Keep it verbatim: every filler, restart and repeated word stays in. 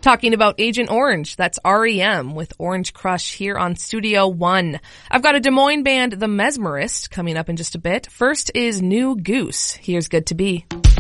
talking about Agent Orange. That's R E M with Orange Crush here on Studio One. I've got a Des Moines band, The Mesmerist, coming up in just a bit. First is New Goose. Here's Good to Be.